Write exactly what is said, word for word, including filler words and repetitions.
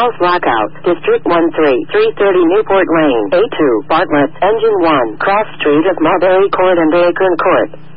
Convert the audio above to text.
House Lockout, District one three, three thirty Newport Lane, A two, Bartlett, Engine one, Cross Street of Mulberry Court and Bacon Court.